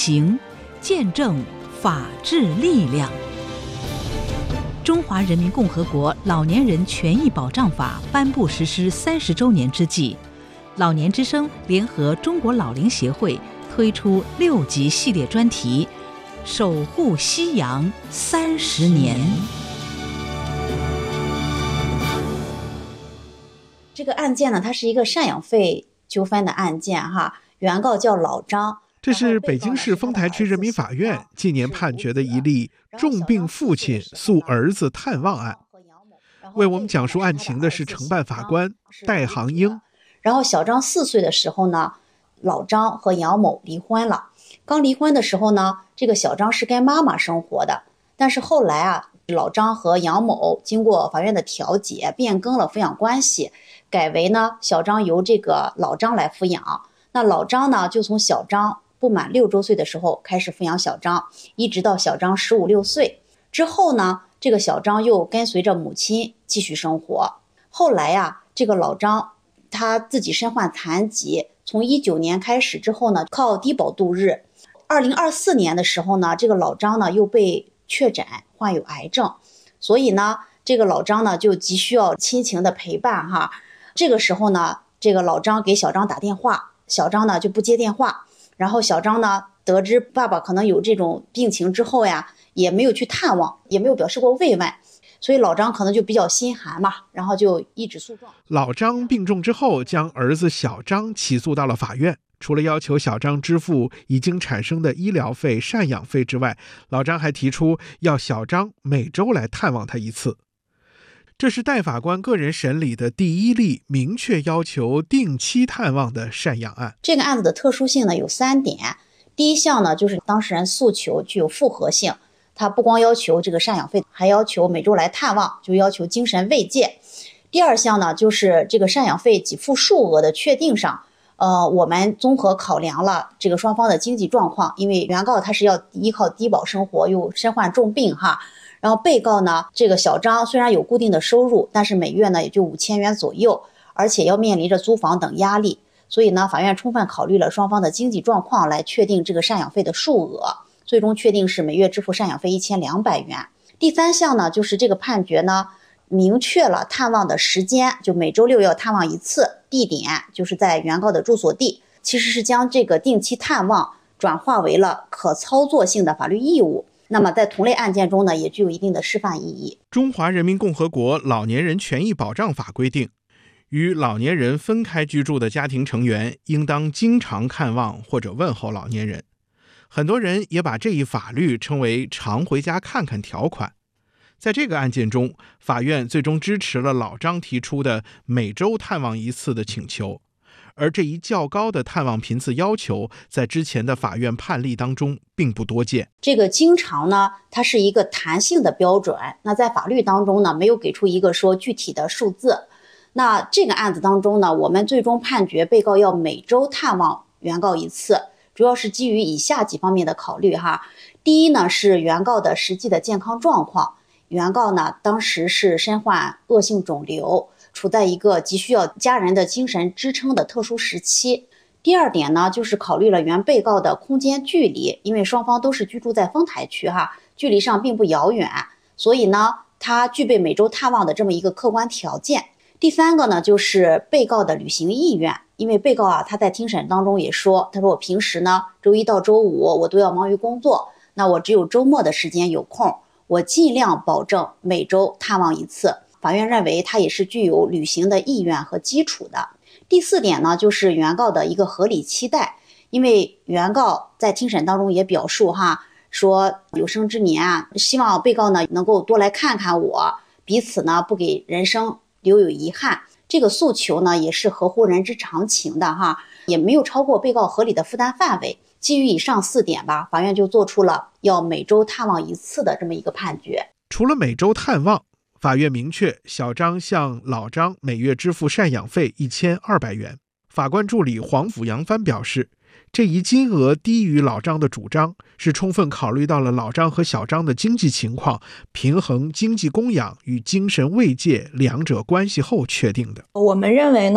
行，见证法治力量。中华人民共和国老年人权益保障法颁布实施30周年之际，老年之声联合中国老龄协会推出6集系列专题，守护夕阳30年。 这个案件呢，它是一个赡养费纠纷的案件哈，原告叫老张。 这是北京市丰台区人民法院近年判决的一例重病父亲诉儿子探望案。为我们讲述案情的是承办法官戴航英。 然后小张4岁的时候呢，老张和杨某离婚了。刚离婚的时候呢，这个小张是跟妈妈生活的，但是后来啊，老张和杨某经过法院的调解，变更了抚养关系，改为呢小张由这个老张来抚养。那老张呢，就从小张不满6周岁的时候开始抚养小张，一直到小张15、16岁之后呢，这个小张又跟随着母亲继续生活。后来呀，这个老张他自己身患残疾，从19年开始之后呢，靠低保度日。2024年的时候呢，这个老张呢又被确诊患有癌症，所以呢，这个老张呢就急需要亲情的陪伴哈。这个时候呢，这个老张给小张打电话，小张呢就不接电话。然后小张呢得知爸爸可能有这种病情之后呀，也没有去探望，也没有表示过慰问，所以老张可能就比较心寒嘛，然后就一纸诉状。 老张病重之后，将儿子小张起诉到了法院。除了要求小张支付已经产生的医疗费、赡养费之外，老张还提出要小张每周来探望他一次。这是戴法官个人审理的第一例明确要求定期探望的赡养案。 这个案子的特殊性呢有3点。第一项呢，就是当事人诉求具有复合性，他不光要求这个赡养费，还要求每周来探望，就要求精神慰藉。第二项呢，就是这个赡养费给付数额的确定上，我们综合考量了这个双方的经济状况，因为原告他是要依靠低保生活，又身患重病哈。然后被告呢，这个小张虽然有固定的收入，但是每月呢也就5000元左右，而且要面临着租房等压力，所以呢，法院充分考虑了双方的经济状况来确定这个赡养费的数额，最终确定是每月支付赡养费1200元。第3项呢，就是这个判决呢明确了探望的时间，就每周6要探望一次，地点就是在原告的住所地，其实是将这个定期探望转化为了可操作性的法律义务。那么在同类案件中呢，也具有一定的示范意义。 中华人民共和国老年人权益保障法规定，与老年人分开居住的家庭成员应当经常看望或者问候老年人。很多人也把这一法律称为常回家看看条款。在这个案件中，法院最终支持了老张提出的每周探望一次的请求，而这一较高的探望频次要求在之前的法院判例当中并不多见。 这个经常呢，它是一个弹性的标准，那在法律当中呢，没有给出一个说具体的数字。那这个案子当中呢，我们最终判决被告要每周探望原告一次，主要是基于以下几方面的考虑哈。第一呢，是原告的实际的健康状况，原告呢当时是身患恶性肿瘤，处在一个急需要家人的精神支撑的特殊时期。第二点呢，就是考虑了原被告的空间距离，因为双方都是居住在丰台区哈，距离上并不遥远，所以呢，他具备每周探望的这么一个客观条件。第3个呢，就是被告的履行意愿，因为被告啊，他在听审当中也说，他说我平时呢，周一到周五我都要忙于工作，那我只有周末的时间有空，我尽量保证每周探望一次。法院认为他也是具有履行的意愿和基础的。第4点呢，就是原告的一个合理期待，因为原告在听审当中也表述哈，说有生之年啊，希望被告呢能够多来看看我，彼此呢不给人生留有遗憾。这个诉求呢也是合乎人之常情的哈，也没有超过被告合理的负担范围。基于以上4点吧，法院就做出了要每周探望一次的这么一个判决。 除了每周探望，法院明确小张向老张每月支付赡养费1200元。法官助理黄甫扬帆表示，这一金额低于老张的主张，是充分考虑到了老张和小张的经济情况，平衡经济供养与精神慰藉两者关系后确定的。 我们认为呢，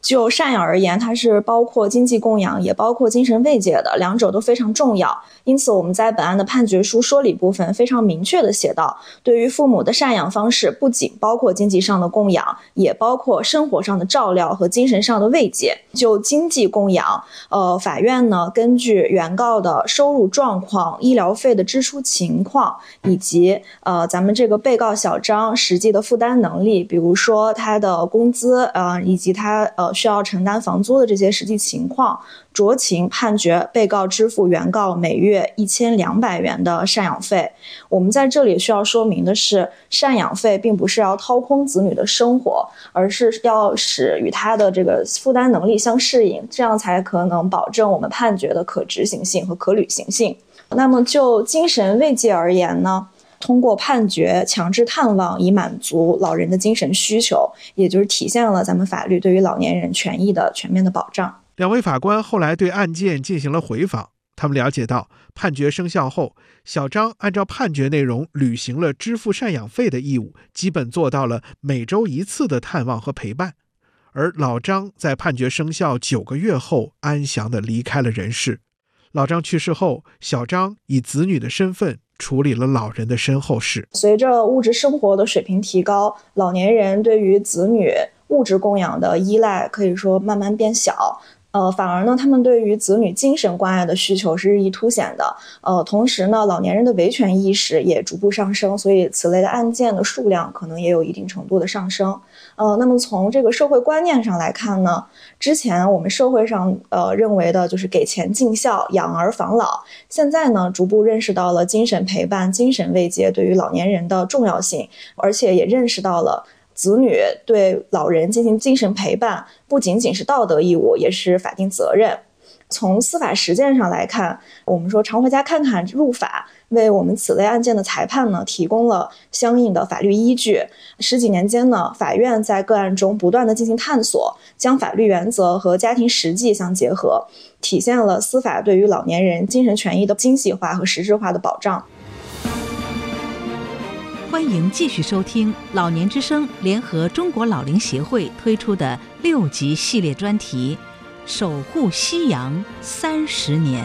就赡养而言，它是包括经济供养，也包括精神慰藉的，两者都非常重要。因此，我们在本案的判决书说理部分非常明确地写道，对于父母的赡养方式，不仅包括经济上的供养，也包括生活上的照料和精神上的慰藉。就经济供养，法院呢根据原告的收入状况、医疗费的支出情况，以及咱们这个被告小张实际的负担能力，比如说他的工资以及他需要承担房租的这些实际情况，酌情判决被告支付原告每月1200元的赡养费。我们在这里需要说明的是，赡养费并不是要掏空子女的生活，而是要使与他的这个负担能力相适应，这样才可能保证我们判决的可执行性和可履行性。那么就精神慰藉而言呢，通过判决强制探望以满足老人的精神需求，也就是体现了咱们法律对于老年人权益的全面的保障。 两位法官后来对案件进行了回访，他们了解到判决生效后，小张按照判决内容履行了支付赡养费的义务，基本做到了每周1次的探望和陪伴。而老张在判决生效9个月后安详地离开了人世。老张去世后，小张以子女的身份处理了老人的身后事。 随着物质生活的水平提高，老年人对于子女物质供养的依赖可以说慢慢变小，反而呢，他们对于子女精神关爱的需求是日益凸显的。同时呢，老年人的维权意识也逐步上升，所以此类的案件的数量可能也有一定程度的上升。那么从这个社会观念上来看呢，之前我们社会上认为的就是给钱尽孝、养儿防老，现在呢逐步认识到了精神陪伴、精神慰藉对于老年人的重要性，而且也认识到了子女对老人进行精神陪伴不仅仅是道德义务，也是法定责任。从司法实践上来看，我们说常回家看看入法为我们此类案件的裁判呢提供了相应的法律依据。10几年间呢，法院在个案中不断的进行探索，将法律原则和家庭实际相结合，体现了司法对于老年人精神权益的精细化和实质化的保障。 欢迎继续收听老年之声联合中国老龄协会推出的6集系列专题《守护夕阳30年》。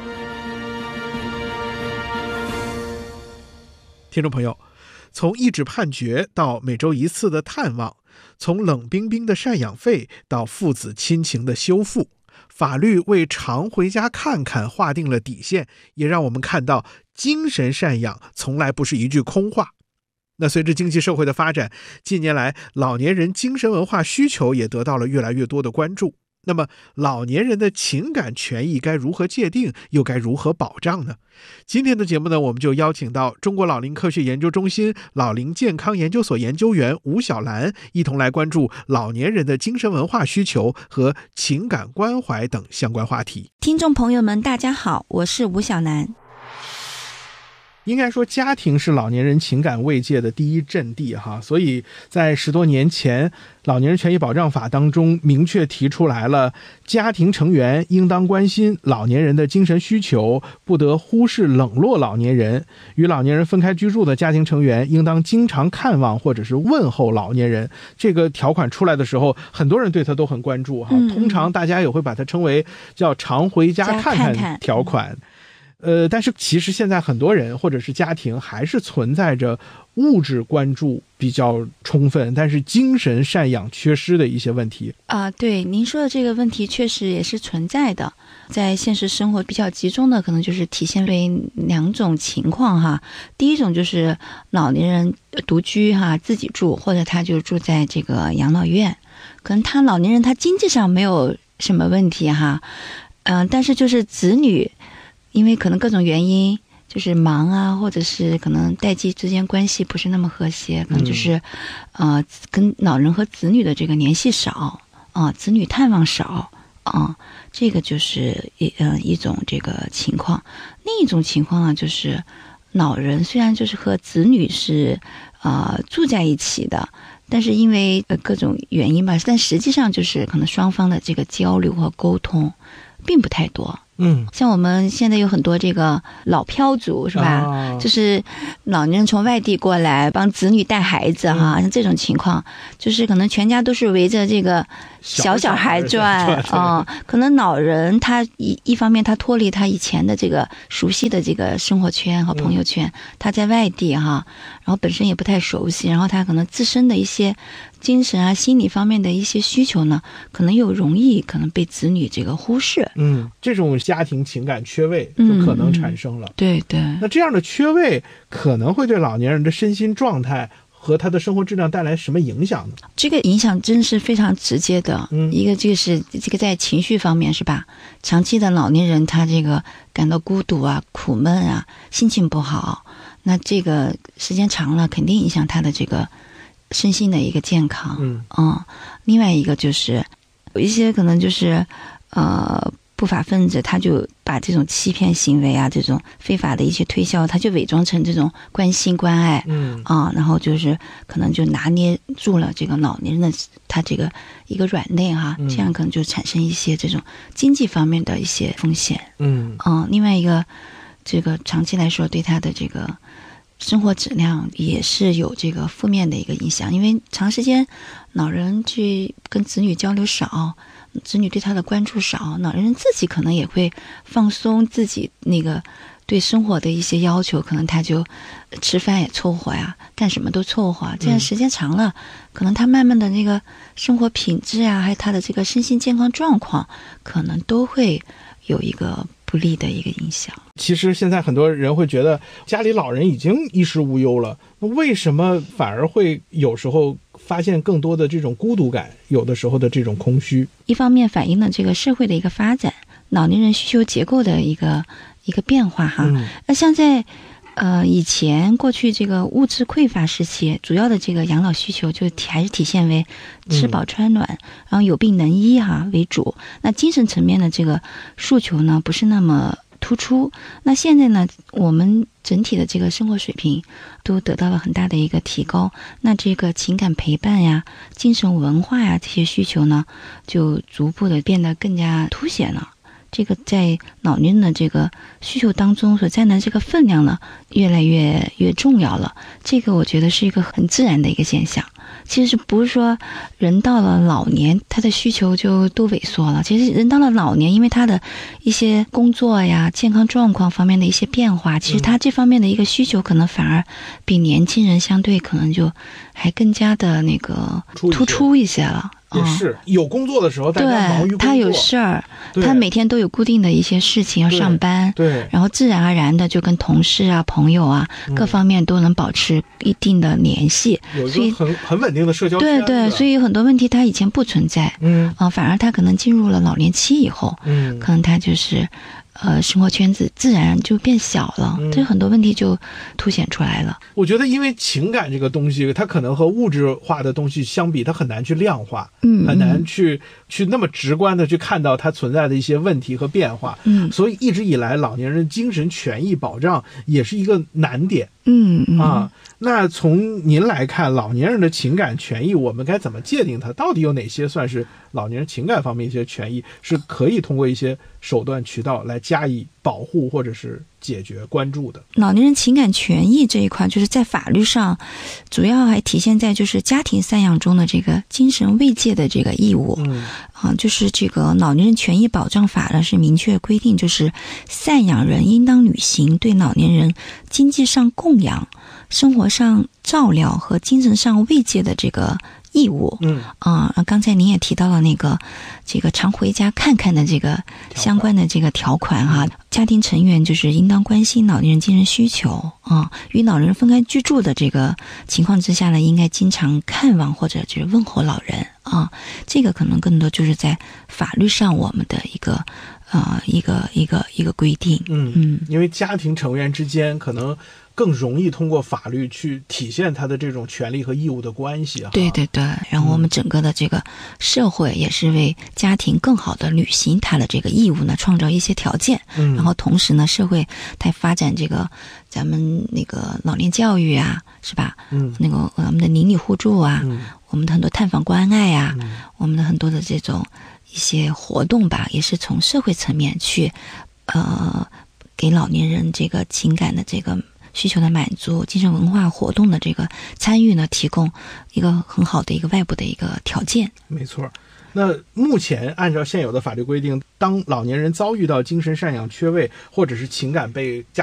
听众朋友，从一纸判决到每周1次的探望，从冷冰冰的赡养费到父子亲情的修复，法律为常回家看看划定了底线，也让我们看到精神赡养从来不是一句空话。那随着经济社会的发展，近年来老年人精神文化需求也得到了越来越多的关注。那么老年人的情感权益该如何界定，又该如何保障呢？今天的节目呢，我们就邀请到中国老龄科学研究中心老龄健康研究所研究员吴晓兰，一同来关注老年人的精神文化需求和情感关怀等相关话题。 听众朋友们大家好，我是吴晓兰。 应该说家庭是老年人情感慰藉的第一阵地哈，所以在10多年前老年人权益保障法当中明确提出来了，家庭成员应当关心老年人的精神需求，不得忽视冷落老年人，与老年人分开居住的家庭成员应当经常看望或者是问候老年人。这个条款出来的时候，很多人对他都很关注哈，通常大家也会把它称为叫常回家看看条款。但是其实现在很多人或者是家庭还是存在着物质关注比较充分，但是精神赡养缺失的一些问题。 对，您说的这个问题确实也是存在的。在现实生活比较集中的可能就是体现为2种情况哈。第一种就是老年人独居哈，自己住，或者他就住在这个养老院，可能他老年人他经济上没有什么问题哈，但是就是子女因为可能各种原因就是忙啊，或者是可能代际之间关系不是那么和谐，可能就是跟老人和子女的这个联系少子女探望少这个就是一种这个情况。另一种情况呢，就是老人虽然就是和子女是住在一起的，但是因为各种原因吧，但实际上就是可能双方的这个交流和沟通并不太多， 像我们现在有很多这个老漂族是吧，就是老年人从外地过来帮子女带孩子哈，像这种情况就是可能全家都是围着这个小孩转可能老人他一方面他脱离他以前的这个熟悉的这个生活圈和朋友圈，他在外地哈，然后本身也不太熟悉，然后他可能自身的一些精神啊心理方面的一些需求呢，可能又容易可能被子女这个忽视， 这种家庭情感缺位就可能产生了， 对对。 那这样的缺位可能会对老年人的身心状态和他的生活质量带来什么影响呢？ 这个影响真是非常直接的，一个就是这个在情绪方面是吧？长期的老年人他这个感到孤独啊、苦闷啊、心情不好，那这个时间长了肯定影响他的这个身心的一个健康。另外一个就是有一些可能就是不法分子他就把这种欺骗行为啊，这种非法的一些推销，他就伪装成这种关心关爱，然后就是可能就拿捏住了这个老年人的他这个一个软肋哈，这样可能就产生一些这种经济方面的一些风险。另外一个这个长期来说对他的这个生活质量也是有这个负面的一个影响，因为长时间老人去跟子女交流少，子女对他的关注少，老人自己可能也会放松自己那个对生活的一些要求，可能他就吃饭也凑合呀，干什么都凑合，这样时间长了，可能他慢慢的那个生活品质啊，还有他的这个身心健康状况，可能都会有一个不利的一个影响。 其实现在很多人会觉得家里老人已经衣食无忧了，那为什么反而会有时候发现更多的这种孤独感，有的时候的这种空虚？ 一方面反映了这个社会的一个发展，老年人需求结构的一个变化哈。那像在以前过去这个物质匮乏时期，主要的这个养老需求就还是体现为吃饱穿暖，然后有病能医哈为主。那精神层面的这个诉求呢，不是那么突出。那现在呢，我们整体的这个生活水平都得到了很大的一个提高，那这个情感陪伴呀、精神文化呀这些需求呢，就逐步的变得更加凸显了。这个在老年人的这个需求当中所占的这个分量呢，越来越重要了。这个我觉得是一个很自然的一个现象。其实不是说人到了老年他的需求就都萎缩了，其实人到了老年，因为他的一些工作呀、健康状况方面的一些变化，其实他这方面的一个需求可能反而比年轻人相对可能就还更加的那个突出一些了。 也是有工作的时候，大家忙于工作， 他有事儿，他每天都有固定的一些事情要上班， 对， 然后自然而然的就跟同事啊、朋友啊、各方面都能保持一定的联系， 有一个很稳定的社交圈子。 对，所以有很多问题他以前不存在，反而他可能进入了老年期以后，可能他就是生活圈子自然就变小了，这很多问题就凸显出来了。 我觉得因为情感这个东西，它可能和物质化的东西相比，它很难去量化，很难去那么直观的去看到它存在的一些问题和变化，所以一直以来老年人精神权益保障也是一个难点。那从您来看，老年人的情感权益我们该怎么界定它？到底有哪些算是老年人情感方面一些权益是可以通过一些手段渠道来加以保护或者是解决关注的？ 老年人情感权益这一块，就是在法律上主要还体现在就是家庭赡养中的这个精神慰藉的这个义务。就是这个老年人权益保障法呢是明确规定，就是赡养人应当履行对老年人经济上供养、生活上照料和精神上慰藉的这个义务。刚才您也提到了这个常回家看看的这个相关的这个条款哈。家庭成员就是应当关心老年人精神需求与老人分开居住的这个情况之下呢，应该经常看望或者就是问候老人这个可能更多就是在法律上我们的一个规定。 因为家庭成员之间可能更容易通过法律去体现他的这种权利和义务的关系。 对，然后我们整个的这个社会也是为家庭更好的履行他的这个义务呢创造一些条件。然后同时呢，社会在发展这个咱们那个老年教育啊，是吧？那个我们的邻里互助啊，我们的很多探访关爱啊，我们的很多的这种一些活动吧，也是从社会层面去给老年人这个情感的这个需求的满足，精神文化活动的这个参与呢，提供一个很好的一个外部的一个条件。 没错。那目前按照现有的法律规定，当老年人遭遇到精神赡养缺位或者是情感被家